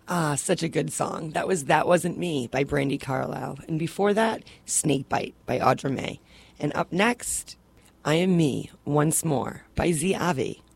Ah, such a good song. That Wasn't Me by Brandy Carlisle. And before that, Snakebite by Audra May. And up next, I Am Me Once More by Z Avi.